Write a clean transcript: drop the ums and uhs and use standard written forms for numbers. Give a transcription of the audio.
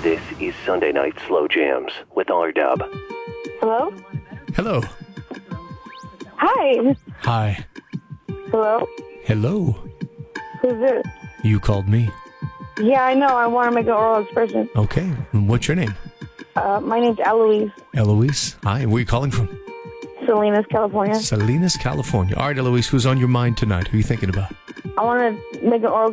This is Sunday Night Slow Jams with R-Dub. Hello? Hello. Hi. Hi. Hello? Hello. Who's this? You called me. Yeah, I know. I want to make an oral expression. Okay. What's your name? My name's Eloise. Eloise. Hi. Where are you calling from? Salinas, California. Salinas, California. All right, Eloise, who's on your mind tonight? Who are you thinking about? I want to make an oral